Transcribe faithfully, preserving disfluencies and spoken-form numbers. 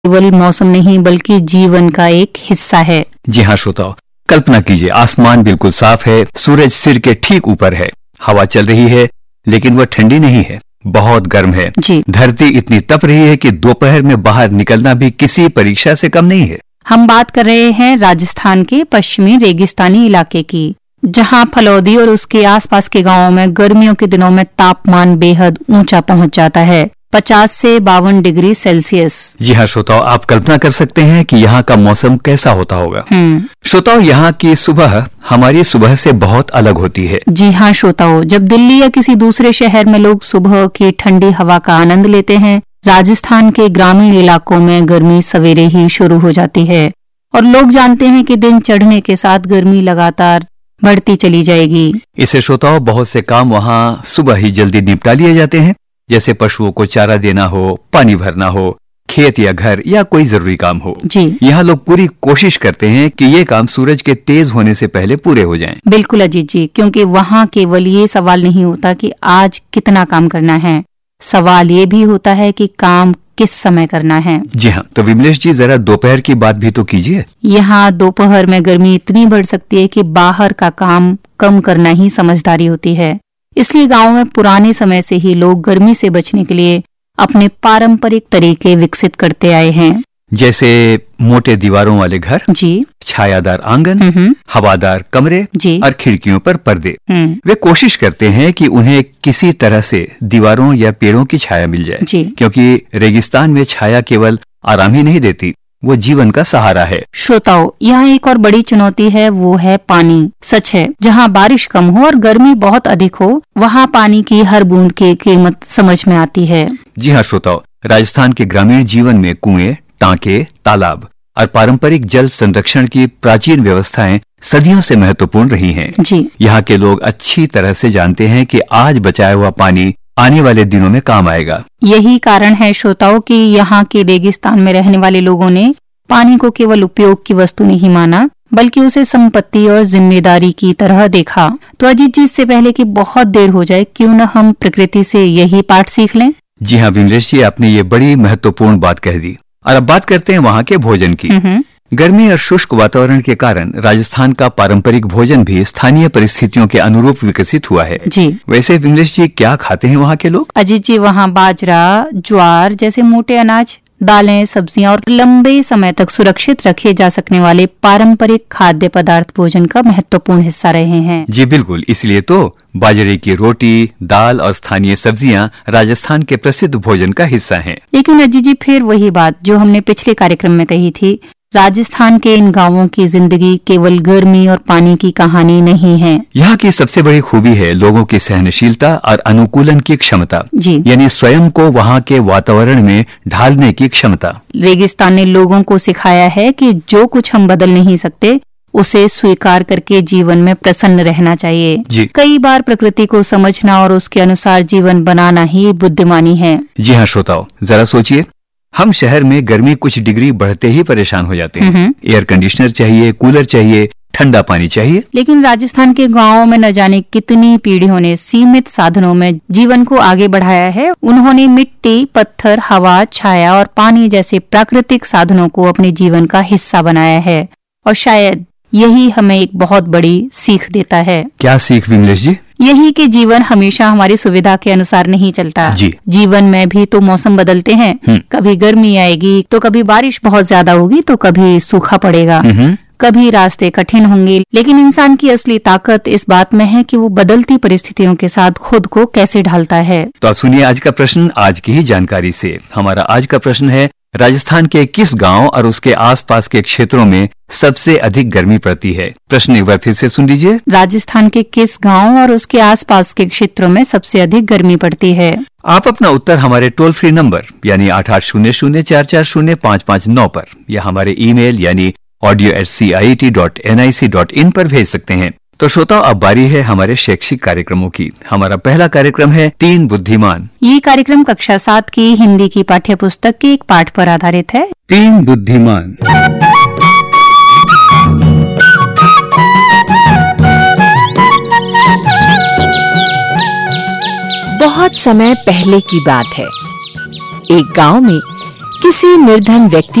केवल मौसम नहीं बल्कि जीवन का एक हिस्सा है। जी हाँ श्रोताओ, कल्पना कीजिए आसमान बिल्कुल साफ है, सूरज सिर के ठीक ऊपर है, हवा चल रही है लेकिन वह ठंडी नहीं है, बहुत गर्म है। जी। धरती इतनी तप रही है कि दोपहर में बाहर निकलना भी किसी परीक्षा से कम नहीं है। हम बात कर रहे हैं राजस्थान के पश्चिमी रेगिस्तानी इलाके की, जहां फलौदी और उसके आसपास के गांवों में गर्मियों के दिनों में तापमान बेहद ऊंचा पहुंच जाता है, पचास से बावन डिग्री सेल्सियस। जी हाँ श्रोताओ, आप कल्पना कर सकते हैं कि यहाँ का मौसम कैसा होता होगा। श्रोताओ, यहाँ की सुबह हमारी सुबह से बहुत अलग होती है। जी हाँ श्रोताओ, जब दिल्ली या किसी दूसरे शहर में लोग सुबह की ठंडी हवा का आनंद लेते हैं, राजस्थान के ग्रामीण इलाकों में गर्मी सवेरे ही शुरू हो जाती है और लोग जानते हैं कि दिन चढ़ने के साथ गर्मी लगातार बढ़ती चली जाएगी। इसे श्रोताओ, बहुत से काम वहाँ सुबह ही जल्दी निपटा लिए जाते हैं, जैसे पशुओं को चारा देना हो, पानी भरना हो, खेत या घर या कोई जरूरी काम हो। जी। यहाँ लोग पूरी कोशिश करते हैं कि ये काम सूरज के तेज होने से पहले पूरे हो जाएं। बिल्कुल अजीत जी, क्योंकि वहाँ केवल ये सवाल नहीं होता कि आज कितना काम करना है, सवाल ये भी होता है कि काम किस समय करना है। जी हाँ, तो विमलेश जी जरा दोपहर की बात भी तो कीजिए। यहाँ दोपहर में गर्मी इतनी बढ़ सकती है कि बाहर का काम कम करना ही समझदारी होती है। इसलिए गांव में पुराने समय से ही लोग गर्मी से बचने के लिए अपने पारंपरिक तरीके विकसित करते आए हैं, जैसे मोटे दीवारों वाले घर, जी, छायादार आंगन, हवादार कमरे, जी, और खिड़कियों पर पर्दे। वे कोशिश करते हैं कि उन्हें किसी तरह से दीवारों या पेड़ों की छाया मिल जाए, जी। क्योंकि रेगिस्तान में छाया केवल आराम ही नहीं देती, वो जीवन का सहारा है। श्रोताओं, यहाँ एक और बड़ी चुनौती है, वो है पानी। सच है, जहाँ बारिश कम हो और गर्मी बहुत अधिक हो, वहाँ पानी की हर बूंद की कीमत समझ में आती है। जी हाँ श्रोताओ, राजस्थान के ग्रामीण जीवन में कुएं, टांके, तालाब और पारंपरिक जल संरक्षण की प्राचीन व्यवस्थाएं सदियों से महत्वपूर्ण रही हैं। जी। यहाँ के लोग अच्छी तरह से जानते हैं कि आज बचाया हुआ पानी आने वाले दिनों में काम आएगा। यही कारण है श्रोताओं कि यहाँ के रेगिस्तान में रहने वाले लोगों ने पानी को केवल उपयोग की वस्तु नहीं माना, बल्कि उसे संपत्ति और जिम्मेदारी की तरह देखा। तो अजीत जी, इससे पहले कि बहुत देर हो जाए, क्यों न हम प्रकृति से यही पाठ सीख लें। जी हाँ विमलेश जी, आपने ये बड़ी महत्वपूर्ण बात कह दी। और अब बात करते हैं वहाँ के भोजन की। गर्मी और शुष्क वातावरण के कारण राजस्थान का पारंपरिक भोजन भी स्थानीय परिस्थितियों के अनुरूप विकसित हुआ है। जी। वैसे विमलेश जी, क्या खाते हैं वहाँ के लोग? अजीत जी, वहाँ बाजरा, ज्वार जैसे मोटे अनाज, दालें, सब्जियां और लंबे समय तक सुरक्षित रखे जा सकने वाले पारंपरिक खाद्य पदार्थ भोजन का महत्वपूर्ण हिस्सा रहे हैं। जी बिल्कुल, इसलिए तो बाजरे की रोटी, दाल और स्थानीय सब्जियां राजस्थान के प्रसिद्ध भोजन का हिस्सा हैं। लेकिन अजीत जी, फिर वही बात जो हमने पिछले कार्यक्रम में कही थी, राजस्थान के इन गांवों की जिंदगी केवल गर्मी और पानी की कहानी नहीं है। यहाँ की सबसे बड़ी खूबी है लोगों की सहनशीलता और अनुकूलन की क्षमता। जी। यानी स्वयं को वहाँ के वातावरण में ढालने की क्षमता। रेगिस्तान ने लोगों को सिखाया है कि जो कुछ हम बदल नहीं सकते, उसे स्वीकार करके जीवन में प्रसन्न रहना चाहिए। जी। कई बार प्रकृति को समझना और उसके अनुसार जीवन बनाना ही बुद्धिमानी है। जी हाँ श्रोताओ, जरा सोचिए, हम शहर में गर्मी कुछ डिग्री बढ़ते ही परेशान हो जाते हैं। एयर कंडीशनर चाहिए, कूलर चाहिए, ठंडा पानी चाहिए। लेकिन राजस्थान के गांवों में न जाने कितनी पीढ़ियों ने सीमित साधनों में जीवन को आगे बढ़ाया है। उन्होंने मिट्टी, पत्थर, हवा, छाया और पानी जैसे प्राकृतिक साधनों को अपने जीवन का हिस्सा बनाया है, और शायद यही हमें एक बहुत बड़ी सीख देता है। क्या सीख विमलेश जी? यही कि जीवन हमेशा हमारी सुविधा के अनुसार नहीं चलता। जी। जीवन में भी तो मौसम बदलते हैं। कभी गर्मी आएगी तो कभी बारिश बहुत ज्यादा होगी, तो कभी सूखा पड़ेगा, कभी रास्ते कठिन होंगे। लेकिन इंसान की असली ताकत इस बात में है कि वो बदलती परिस्थितियों के साथ खुद को कैसे ढालता है। तो आप सुनिए आज का प्रश्न आज की ही जानकारी से। हमारा आज का प्रश्न है, राजस्थान के किस गांव और उसके आसपास के क्षेत्रों में सबसे अधिक गर्मी पड़ती है? प्रश्न एक बार फिर से सुन लीजिए। राजस्थान के किस गांव और उसके आसपास के क्षेत्रों में सबसे अधिक गर्मी पड़ती है? आप अपना उत्तर हमारे टोल फ्री नंबर यानी आठ आठ शून्य शून्य चार चार शून्य पाँच पाँच नौ पर या हमारे ईमेल यानी audio eight C I T dot N I C dot in पर भेज सकते हैं। तो श्रोताओ, अब बारी है हमारे शैक्षिक कार्यक्रमों की। हमारा पहला कार्यक्रम है तीन बुद्धिमान। ये कार्यक्रम कक्षा सात की हिंदी की पाठ्य पुस्तक के एक पाठ पर आधारित है। तीन बुद्धिमान। बहुत समय पहले की बात है। एक गांव में किसी निर्धन व्यक्ति